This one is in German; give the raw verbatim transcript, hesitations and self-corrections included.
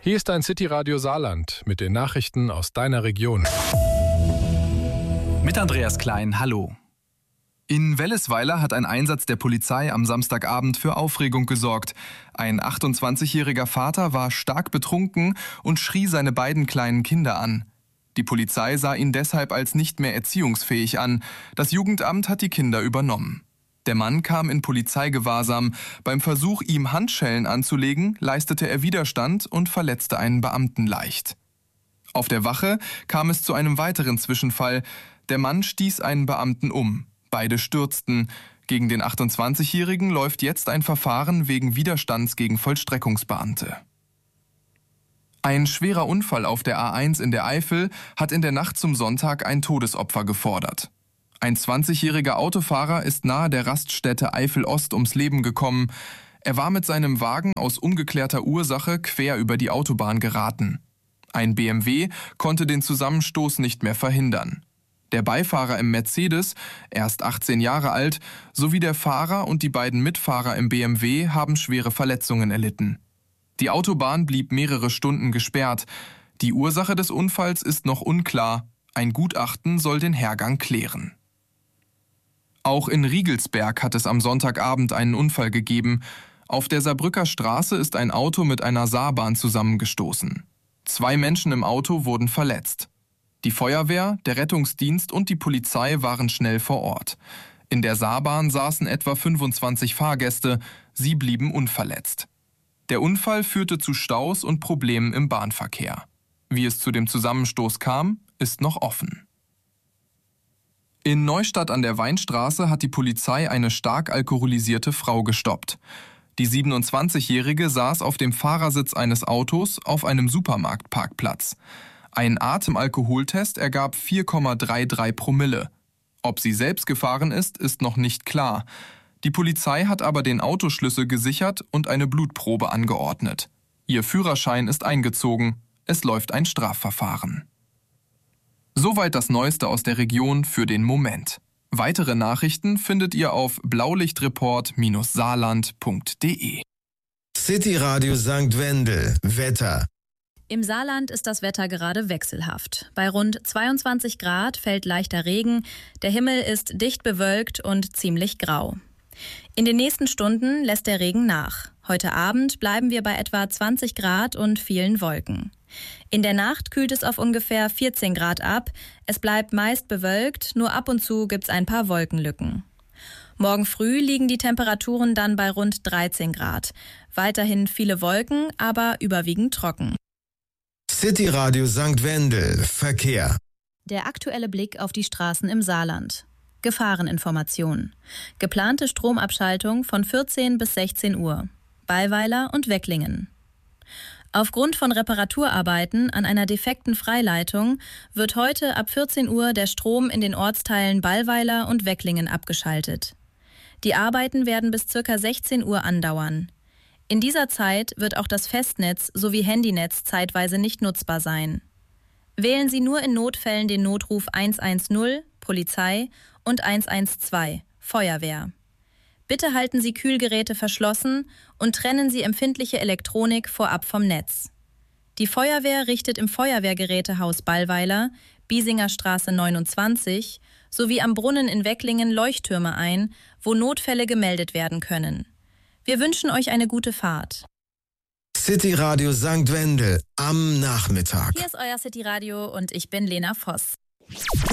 Hier ist dein City-Radio Saarland mit den Nachrichten aus deiner Region. Mit Andreas Klein, hallo. In Wellesweiler hat ein Einsatz der Polizei am Samstagabend für Aufregung gesorgt. Ein achtundzwanzigjähriger Vater war stark betrunken und schrie seine beiden kleinen Kinder an. Die Polizei sah ihn deshalb als nicht mehr erziehungsfähig an. Das Jugendamt hat die Kinder übernommen. Der Mann kam in Polizeigewahrsam. Beim Versuch, ihm Handschellen anzulegen, leistete er Widerstand und verletzte einen Beamten leicht. Auf der Wache kam es zu einem weiteren Zwischenfall. Der Mann stieß einen Beamten um. Beide stürzten. Gegen den achtundzwanzigjährigen läuft jetzt ein Verfahren wegen Widerstands gegen Vollstreckungsbeamte. Ein schwerer Unfall auf der A eins in der Eifel hat in der Nacht zum Sonntag ein Todesopfer gefordert. Ein zwanzigjähriger Autofahrer ist nahe der Raststätte Eifel-Ost ums Leben gekommen. Er war mit seinem Wagen aus ungeklärter Ursache quer über die Autobahn geraten. Ein B M W konnte den Zusammenstoß nicht mehr verhindern. Der Beifahrer im Mercedes, erst achtzehn Jahre alt, sowie der Fahrer und die beiden Mitfahrer im B M W haben schwere Verletzungen erlitten. Die Autobahn blieb mehrere Stunden gesperrt. Die Ursache des Unfalls ist noch unklar. Ein Gutachten soll den Hergang klären. Auch in Riegelsberg hat es am Sonntagabend einen Unfall gegeben. Auf der Saarbrücker Straße ist ein Auto mit einer Saarbahn zusammengestoßen. Zwei Menschen im Auto wurden verletzt. Die Feuerwehr, der Rettungsdienst und die Polizei waren schnell vor Ort. In der Saarbahn saßen etwa fünfundzwanzig Fahrgäste. Sie blieben unverletzt. Der Unfall führte zu Staus und Problemen im Bahnverkehr. Wie es zu dem Zusammenstoß kam, ist noch offen. In Neustadt an der Weinstraße hat die Polizei eine stark alkoholisierte Frau gestoppt. Die siebenundzwanzigjährige saß auf dem Fahrersitz eines Autos auf einem Supermarktparkplatz. Ein Atemalkoholtest ergab vier Komma dreiunddreißig Promille. Ob sie selbst gefahren ist, ist noch nicht klar. Die Polizei hat aber den Autoschlüssel gesichert und eine Blutprobe angeordnet. Ihr Führerschein ist eingezogen. Es läuft ein Strafverfahren. Soweit das Neueste aus der Region für den Moment. Weitere Nachrichten findet ihr auf blaulichtreport Saarland punkt de. City Radio Sankt Wendel. Wetter. Im Saarland ist das Wetter gerade wechselhaft. Bei rund zweiundzwanzig Grad fällt leichter Regen, der Himmel ist dicht bewölkt und ziemlich grau. In den nächsten Stunden lässt der Regen nach. Heute Abend bleiben wir bei etwa zwanzig Grad und vielen Wolken. In der Nacht kühlt es auf ungefähr vierzehn Grad ab. Es bleibt meist bewölkt, nur ab und zu gibt's ein paar Wolkenlücken. Morgen früh liegen die Temperaturen dann bei rund dreizehn Grad. Weiterhin viele Wolken, aber überwiegend trocken. City Radio Sankt Wendel. Verkehr. Der aktuelle Blick auf die Straßen im Saarland. Gefahreninformation. Geplante Stromabschaltung von vierzehn bis sechzehn Uhr. Ballweiler und Wecklingen. Aufgrund von Reparaturarbeiten an einer defekten Freileitung wird heute ab vierzehn Uhr der Strom in den Ortsteilen Ballweiler und Wecklingen abgeschaltet. Die Arbeiten werden bis ca. sechzehn Uhr andauern. In dieser Zeit wird auch das Festnetz sowie Handynetz zeitweise nicht nutzbar sein. Wählen Sie nur in Notfällen den Notruf hundertzehn, Polizei, und hundertzwölf, Feuerwehr. Bitte halten Sie Kühlgeräte verschlossen und trennen Sie empfindliche Elektronik vorab vom Netz. Die Feuerwehr richtet im Feuerwehrgerätehaus Ballweiler, Biesingerstraße neunundzwanzig, sowie am Brunnen in Wecklingen Leuchttürme ein, wo Notfälle gemeldet werden können. Wir wünschen euch eine gute Fahrt. City Radio Sankt Wendel am Nachmittag. Hier ist euer City Radio und ich bin Lena Voss.